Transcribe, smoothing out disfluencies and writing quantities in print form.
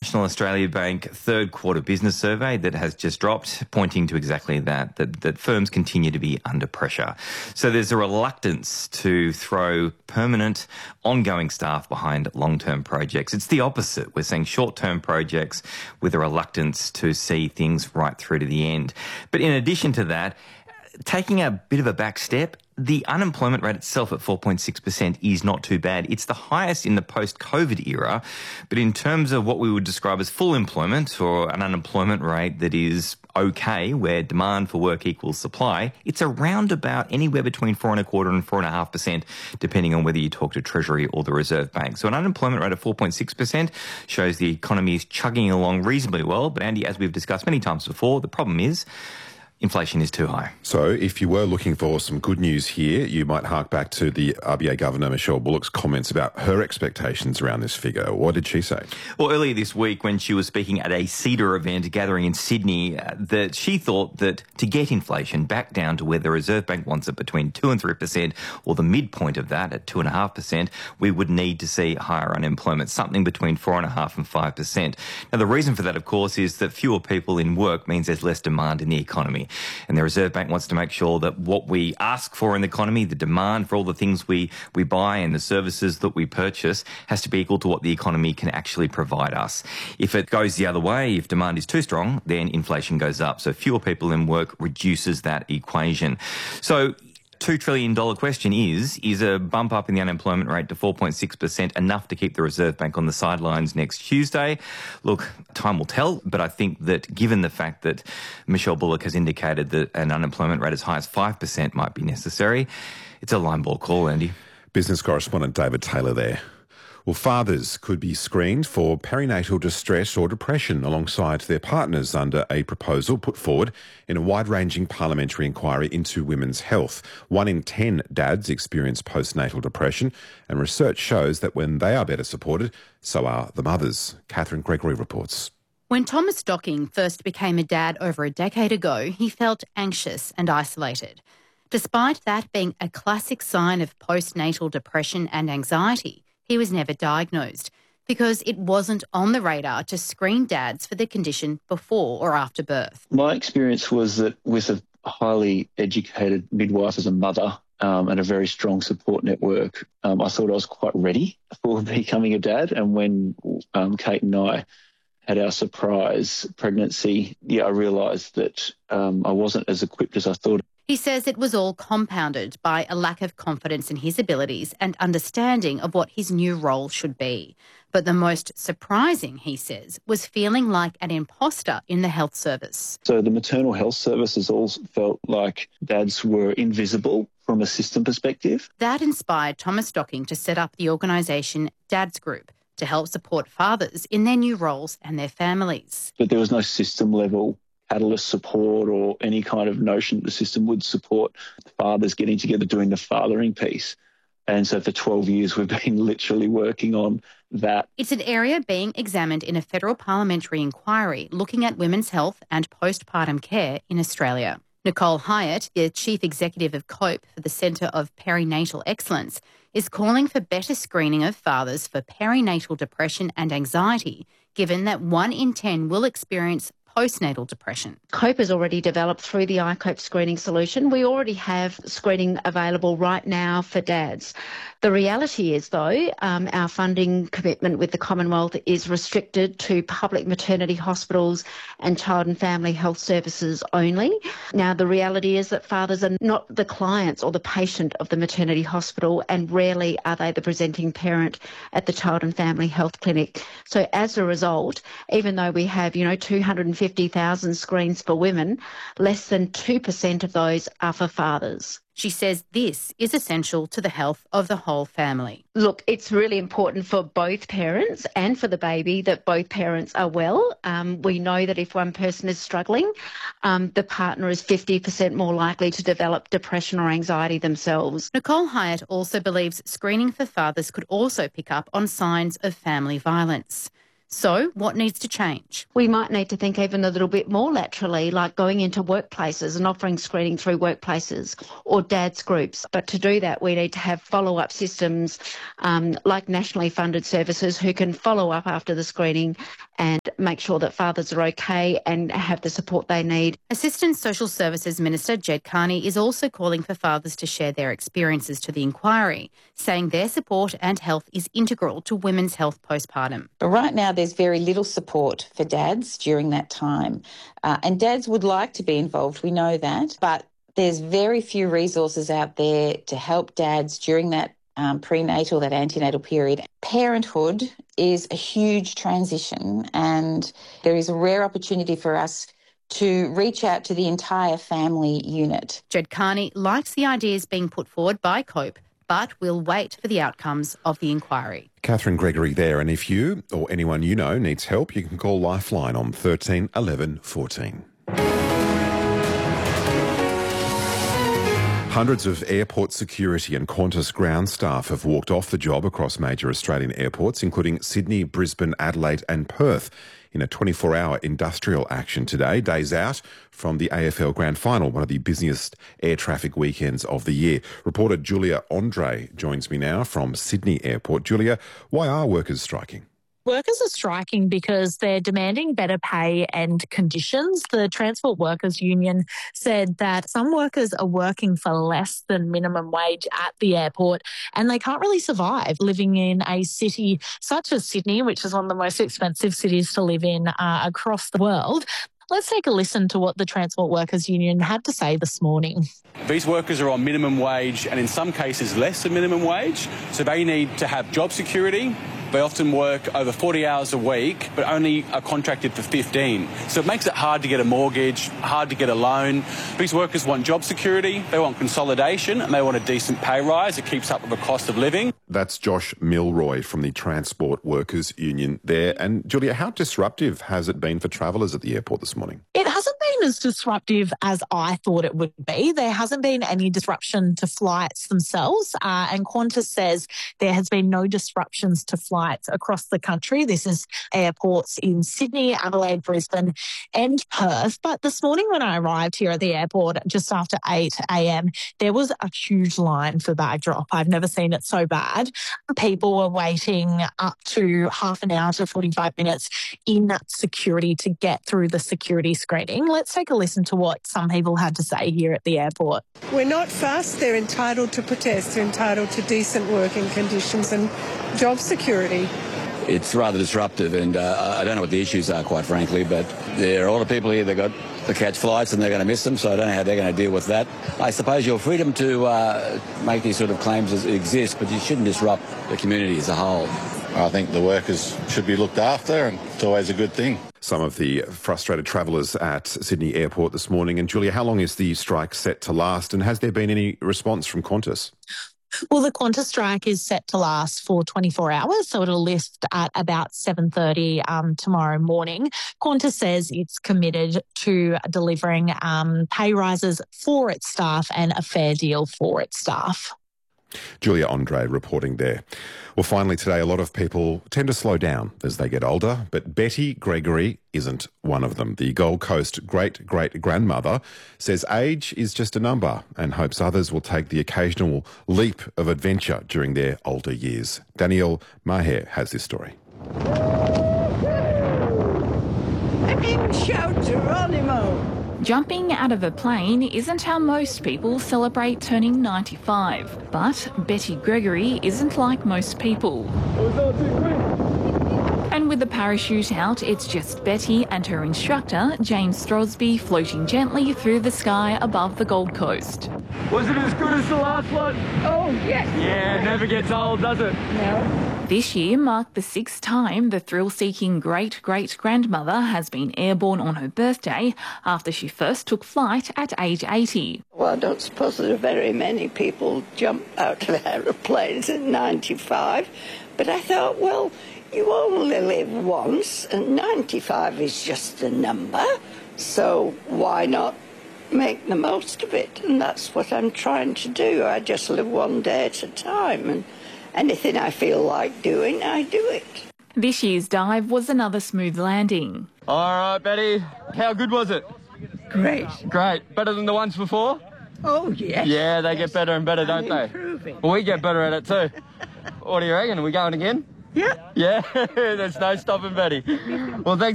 National Australia Bank third quarter business survey that has just dropped, pointing to exactly that firms continue to be under pressure. So there's a reluctance to throw permanent, ongoing staff behind long-term projects. It's the opposite. We're seeing short-term projects with a reluctance to see things right through to the end. But in addition to that, taking a bit of a back step, the unemployment rate itself at 4.6% is not too bad. It's the highest in the post-COVID era, but in terms of what we would describe as full employment or an unemployment rate that is okay, where demand for work equals supply, it's around about anywhere between 4.25% and 4.5%, depending on whether you talk to Treasury or the Reserve Bank. So an unemployment rate of 4.6% shows the economy is chugging along reasonably well. But Andy, as we've discussed many times before, the problem is inflation is too high. So if you were looking for some good news here, you might hark back to the RBA Governor Michelle Bullock's comments about her expectations around this figure. What did she say? Well, earlier this week when she was speaking at a CEDA event gathering in Sydney, that she thought that to get inflation back down to where the Reserve Bank wants it between 2 and 3%, or the midpoint of that at 2.5%, we would need to see higher unemployment, something between 4.5% and 5%. Now, the reason for that, of course, is that fewer people in work means there's less demand in the economy. And the Reserve Bank wants to make sure that what we ask for in the economy, the demand for all the things we buy and the services that we purchase, has to be equal to what the economy can actually provide us. If it goes the other way, if demand is too strong, then inflation goes up. So fewer people in work reduces that equation. So $2 trillion question is a bump up in the unemployment rate to 4.6% enough to keep the Reserve Bank on the sidelines next Tuesday? Look, time will tell, but I think that given the fact that Michelle Bullock has indicated that an unemployment rate as high as 5% might be necessary, it's a line ball call, Andy. Business correspondent David Taylor there. Well, fathers could be screened for perinatal distress or depression alongside their partners under a proposal put forward in a wide-ranging parliamentary inquiry into women's health. 1 in 10 dads experience postnatal depression, and research shows that when they are better supported, so are the mothers. Catherine Gregory reports. When Thomas Docking first became a dad over a decade ago, he felt anxious and isolated. Despite that being a classic sign of postnatal depression and anxiety, he was never diagnosed because it wasn't on the radar to screen dads for the condition before or after birth. My experience was that with a highly educated midwife as a mother and a very strong support network, I thought I was quite ready for becoming a dad. And when Kate and I had our surprise pregnancy, I realised that I wasn't as equipped as I thought. He says it was all compounded by a lack of confidence in his abilities and understanding of what his new role should be. But the most surprising, he says, was feeling like an imposter in the health service. So the maternal health services all felt like dads were invisible from a system perspective. That inspired Thomas Docking to set up the organisation Dads Group to help support fathers in their new roles and their families. But there was no system level catalyst support or any kind of notion that the system would support fathers getting together doing the fathering piece. And so for 12 years, we've been literally working on that. It's an area being examined in a federal parliamentary inquiry looking at women's health and postpartum care in Australia. Nicole Hyatt, the Chief Executive of COPE for the Centre of Perinatal Excellence, is calling for better screening of fathers for perinatal depression and anxiety, given that 1 in 10 will experience postnatal depression. COPE has already developed through the iCOPE screening solution. We already have screening available right now for dads. The reality is, though, our funding commitment with the Commonwealth is restricted to public maternity hospitals and child and family health services only. Now, the reality is that fathers are not the clients or the patient of the maternity hospital, and rarely are they the presenting parent at the child and family health clinic. So as a result, even though we have, 250,000 screens for women, less than 2% of those are for fathers. She says this is essential to the health of the whole family. Look, it's really important for both parents and for the baby that both parents are well. We know that if one person is struggling, the partner is 50% more likely to develop depression or anxiety themselves. Nicole Hyatt also believes screening for fathers could also pick up on signs of family violence. So what needs to change? We might need to think even a little bit more laterally, like going into workplaces and offering screening through workplaces or dads groups. But to do that, we need to have follow-up systems like nationally funded services who can follow up after the screening and make sure that fathers are okay and have the support they need. Assistant Social Services Minister Ged Kearney is also calling for fathers to share their experiences to the inquiry, saying their support and health is integral to women's health postpartum. But right now there's very little support for dads during that time. And dads would like to be involved, we know that, but there's very few resources out there to help dads during that prenatal, that antenatal period. Parenthood is a huge transition, and there is a rare opportunity for us to reach out to the entire family unit. Ged Kearney likes the ideas being put forward by COPE, but will wait for the outcomes of the inquiry. Catherine Gregory there, and if you or anyone you know needs help, you can call Lifeline on 13 11 14. Hundreds of airport security and Qantas ground staff have walked off the job across major Australian airports, including Sydney, Brisbane, Adelaide and Perth, in a 24-hour industrial action today, days out from the AFL Grand Final, one of the busiest air traffic weekends of the year. Reporter Julia Andre joins me now from Sydney Airport. Julia, why are workers striking? Workers are striking because they're demanding better pay and conditions. The Transport Workers Union said that some workers are working for less than minimum wage at the airport and they can't really survive living in a city such as Sydney, which is one of the most expensive cities to live in across the world. Let's take a listen to what the Transport Workers Union had to say this morning. These workers are on minimum wage and in some cases less than minimum wage, so they need to have job security. They often work over 40 hours a week, but only are contracted for 15. So it makes it hard to get a mortgage, hard to get a loan. These workers want job security, they want consolidation, and they want a decent pay rise that keeps up with the cost of living. That's Josh Milroy from the Transport Workers Union there. And Julia, how disruptive has it been for travellers at the airport this morning? It hasn't been as disruptive as I thought it would be. There hasn't been any disruption to flights themselves, and Qantas says there has been no disruptions to flights across the country. This is airports in Sydney, Adelaide, Brisbane and Perth. But this morning when I arrived here at the airport just after 8 a.m, there was a huge line for bag drop. I've never seen it so bad. People were waiting up to half an hour to 45 minutes in security to get through the security screening. Let's take a listen to what some people had to say here at the airport. We're not fussed. They're entitled to protest. They're entitled to decent working conditions and job security. It's rather disruptive, and I don't know what the issues are, quite frankly, but there are a lot of people here that got to catch flights and they're going to miss them, so I don't know how they're going to deal with that. I suppose your freedom to make these sort of claims exists, but you shouldn't disrupt the community as a whole. I think the workers should be looked after, and it's always a good thing. Some of the frustrated travellers at Sydney Airport this morning. And Julia, how long is the strike set to last, and has there been any response from Qantas? Well, the Qantas strike is set to last for 24 hours, so it'll lift at about 7:30 tomorrow morning. Qantas says it's committed to delivering pay rises for its staff and a fair deal for its staff. Julia Andre reporting there. Well, finally today, a lot of people tend to slow down as they get older, but Betty Gregory isn't one of them. The Gold Coast great-great-grandmother says age is just a number and hopes others will take the occasional leap of adventure during their older years. Danielle Maher has this story. Shout Geronimo! Jumping out of a plane isn't how most people celebrate turning 95. But Betty Gregory isn't like most people. And with the parachute out, it's just Betty and her instructor, James Strosby, floating gently through the sky above the Gold Coast. Was it as good as the last one? Oh, yes. Yeah, it never gets old, does it? No. This year marked the 6th time the thrill-seeking great-great-grandmother has been airborne on her birthday after she first took flight at age 80. Well, I don't suppose there are very many people jump out of aeroplanes at 95, but I thought, well, you only live once, and 95 is just a number, so why not make the most of it? And that's what I'm trying to do. I just live one day at a time, and anything I feel like doing, I do it. This year's dive was another smooth landing. All right, Betty. How good was it? Great. Great. Better than the ones before? Oh, yes. Yeah, they get better and better, don't they? Improving. Well, we get better at it too. What do you reckon? Are we going again? Yeah. Yeah, there's no stopping Betty. Well, thanks.